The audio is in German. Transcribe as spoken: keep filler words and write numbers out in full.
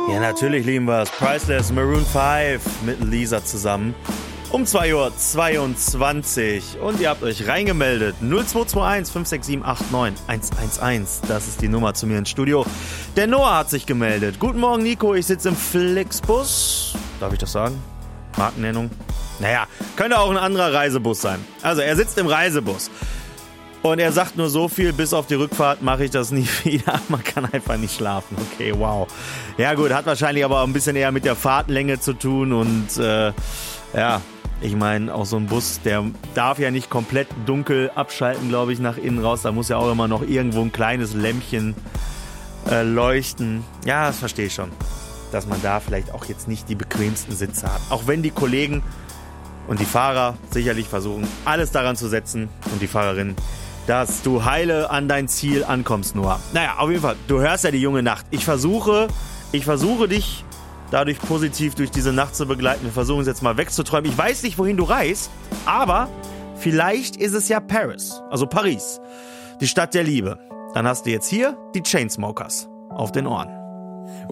Ja, natürlich lieben wir es. Priceless, Maroon fünf mit Lisa zusammen. Um zwei Uhr zweiundzwanzig. Und ihr habt euch reingemeldet. null zwei zwei eins fünf sechs sieben acht neun eins eins eins. Das ist die Nummer zu mir ins Studio. Der Noah hat sich gemeldet. Guten Morgen, Nico. Ich sitze im Flixbus. Darf ich das sagen? Markennennung? Naja, könnte auch ein anderer Reisebus sein. Also, er sitzt im Reisebus. Und er sagt nur so viel, bis auf die Rückfahrt mache ich das nie wieder. Man kann einfach nicht schlafen. Okay, wow. Ja gut, hat wahrscheinlich aber auch ein bisschen eher mit der Fahrtlänge zu tun. Und äh, ja, ich meine, auch so ein Bus, der darf ja nicht komplett dunkel abschalten, glaube ich, nach innen raus. Da muss ja auch immer noch irgendwo ein kleines Lämpchen äh, leuchten. Ja, das verstehe ich schon. Dass man da vielleicht auch jetzt nicht die bequemsten Sitze hat. Auch wenn die Kollegen und die Fahrer sicherlich versuchen, alles daran zu setzen und die Fahrerin, dass du heile an dein Ziel ankommst, Noah. Naja, auf jeden Fall, du hörst ja die junge Nacht. Ich versuche, ich versuche dich dadurch positiv durch diese Nacht zu begleiten. Wir versuchen es jetzt mal wegzuträumen. Ich weiß nicht, wohin du reist, aber vielleicht ist es ja Paris, also Paris, die Stadt der Liebe. Dann hast du jetzt hier die Chainsmokers auf den Ohren.